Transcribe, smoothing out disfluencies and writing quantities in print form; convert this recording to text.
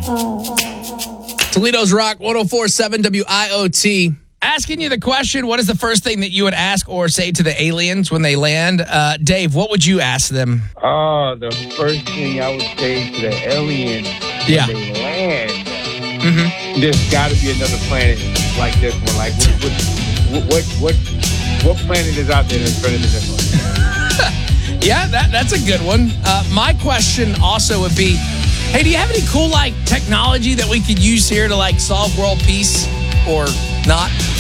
Toledo's Rock 104.7 WIOT. Asking you the question, what is the first thing that you would ask or say to the aliens when they land? Dave, what would you ask them? The first thing I would say to the aliens when they land, there's got to be another planet like this one. Like, what planet is out there that's better than this one? Yeah, that's a good one. My question also would be, hey, do you have any cool, technology that we could use here to, solve world peace or not?